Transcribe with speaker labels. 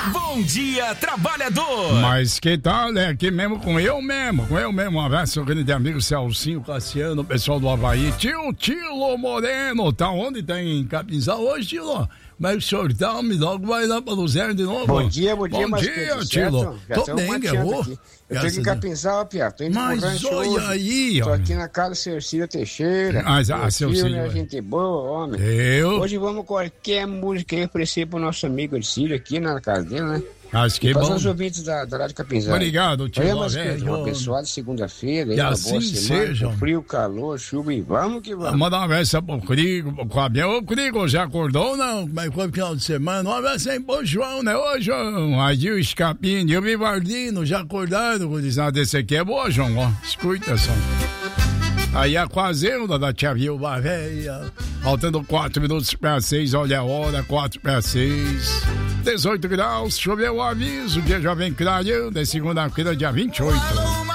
Speaker 1: Bom dia, trabalhador.
Speaker 2: Mas que tal, né? Aqui mesmo com eu mesmo. Um abraço ao grande amigo Celcinho Cassiano, pessoal do Havaí. Tio Tilo Moreno, tá onde? Tá em Capinzal hoje, Tilo? Como é que o senhor tá? Me logo vai lá pra Luzerne de novo.
Speaker 3: Bom dia,
Speaker 2: Tilo. Tô bem, garoto.
Speaker 3: Eu tô aqui em Capinzal, Pia. Tô indo pro rancho
Speaker 2: olha aí,
Speaker 3: ó. Tô aqui na casa do senhor Ciro Teixeira.
Speaker 2: Seu Ciro,
Speaker 3: né? Gente boa, homem. Hoje vamos qualquer música aí oferecer pro nosso amigo Ciro aqui na casa dele, né?
Speaker 2: Acho que é bom.
Speaker 3: Os ouvintes da Rádio Capinzal.
Speaker 2: Obrigado, tio.
Speaker 3: Uma abençoada segunda-feira.
Speaker 2: E assim seja.
Speaker 3: Frio, calor, chuva e vamos que vamos.
Speaker 2: Manda uma abraço pro Crigo, pro Fabião. Ô, Crigo, já acordou ou não? Como é que foi o final de semana? Um abraço aí pro João, né? Ô, João, Adil Escapinho, o Vivardino, já acordaram? Vou dizer, desse aqui é boa, João, ó. Escuta só. Aí a fazenda da tia Vilma Véia, faltando 4 minutos para 6, olha a hora, 4 para 6, 18 graus, choveu o aviso, o dia já vem clareando, é segunda-feira, dia 28.